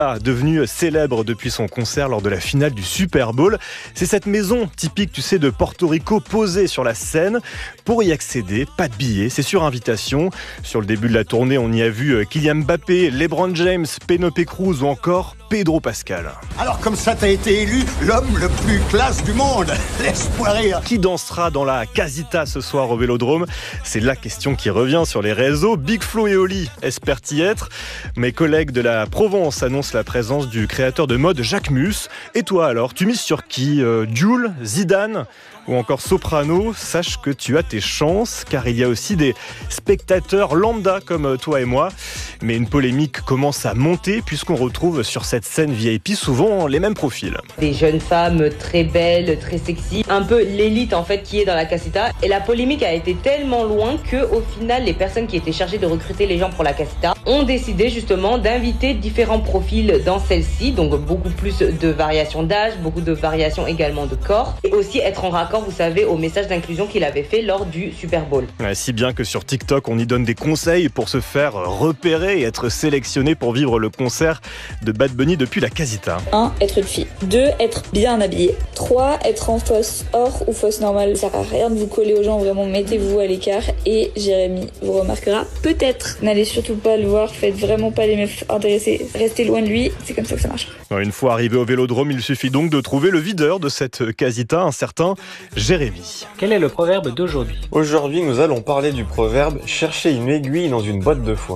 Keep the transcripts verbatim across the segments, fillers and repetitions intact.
Devenu célèbre depuis son concert lors de la finale du Super Bowl. C'est cette maison typique, tu sais, de Porto Rico posée sur la scène. Pour y accéder, pas de billets, c'est sur invitation. Sur le début de la tournée, on y a vu Kylian Mbappé, LeBron James, Penélope Cruz ou encore Pedro Pascal. Alors comme ça, t'as été élu l'homme le plus classe du monde. Laisse-moi rire. Qui dansera dans la Casita ce soir au Vélodrome? C'est la question qui revient sur les réseaux. Big Flo et Oli espèrent y être. Mes collègues de la Provence annoncent la présence du créateur de mode Jacques Mus. Et toi alors, tu mises sur qui? euh, Jul, Zidane ou encore Soprano? Sache que tu as tes chances, car il y a aussi des spectateurs lambda comme toi et moi. Mais une polémique commence à monter puisqu'on retrouve sur cette scène V I P souvent les mêmes profils. Des jeunes femmes très belles, très sexy, un peu l'élite en fait qui est dans la casita. Et la polémique a été tellement loin que au final les personnes qui étaient chargées de recruter les gens pour la casita ont décidé justement d'inviter différents profils dans celle-ci, donc beaucoup plus de variations d'âge, beaucoup de variations également de corps, et aussi être en raccord, vous savez, au message d'inclusion qu'il avait fait lors du Super Bowl. Ouais, si bien que sur TikTok, on y donne des conseils pour se faire repérer et être sélectionné pour vivre le concert de Bad Bunny depuis la Casita. un. Être une fille. deux. Être bien habillé. trois. Être en fausse or ou fausse normale. Ça sert à rien de vous coller aux gens, vraiment mettez-vous à l'écart. Et Jérémy vous remarquera peut-être. N'allez surtout pas le voir, faites vraiment pas les meufs intéressées, restez loin de lui, c'est comme ça que ça marche. Une fois arrivé au Vélodrome, il suffit donc de trouver le videur de cette Casita, un certain Jérémy. Quel est le proverbe d'aujourd'hui? Aujourd'hui, nous allons parler du proverbe « Chercher une aiguille dans une boîte de foin ».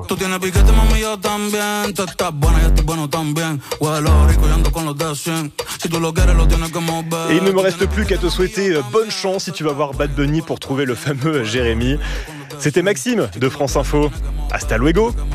Et il ne me reste plus qu'à te souhaiter bonne chance si tu vas voir Bad Bunny pour trouver le fameux Jérémy. C'était Maxime de France Info. Hasta luego.